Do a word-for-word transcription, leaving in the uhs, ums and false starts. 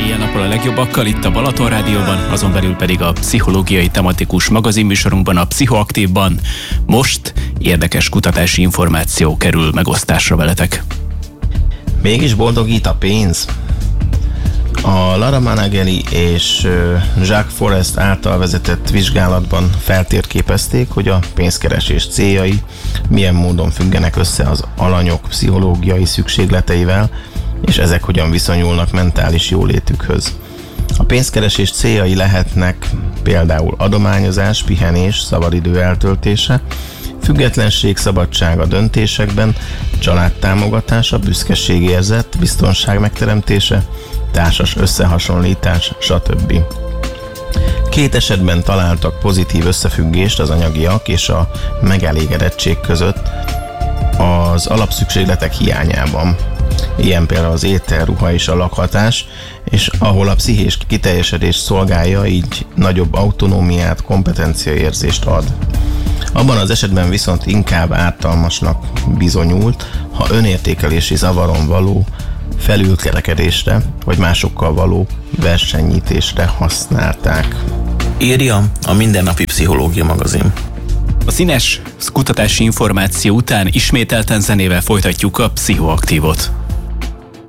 Ilyen nappal a legjobbakkal itt a Balaton Rádióban, azon belül pedig a pszichológiai tematikus magazinműsorunkban, a Pszichoaktívban. Most érdekes kutatási információ kerül megosztásra veletek. Mégis boldogít a pénz? A Lara Manageli és Jacques Forest által vezetett vizsgálatban feltérképezték, hogy a pénzkeresés céljai milyen módon függenek össze az alanyok pszichológiai szükségleteivel, és ezek hogyan viszonyulnak mentális jólétükhöz. A pénzkeresés céljai lehetnek például adományozás, pihenés, szabadidő eltöltése, függetlenség, szabadság a döntésekben, családtámogatása, büszkeségérzet, biztonság megteremtése, társas összehasonlítás, stb. Két esetben találtak pozitív összefüggést az anyagiak és a megelégedettség között az alapszükségletek hiányában. Ilyen például az étel, ruha és a lakhatás, és ahol a pszichés kiteljesedés szolgálja, így nagyobb autonómiát, kompetenciaérzést ad. Abban az esetben viszont inkább ártalmasnak bizonyult, ha önértékelési zavaron való felülkerekedésre, vagy másokkal való versennyítésre használták. Írja a Mindennapi Pszichológia magazin. A színes kutatási információ után ismételten zenével folytatjuk a Pszichoaktívot.